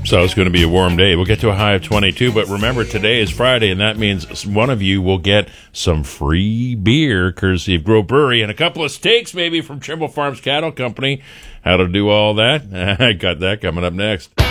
So it's going to be a warm day. We'll get to a high of 22, but remember, today is Friday, and that means one of you will get some free beer, courtesy of Grove Brewery, and a couple of steaks maybe from Trimble Farms Cattle Company. How to do all that? I got that coming up next.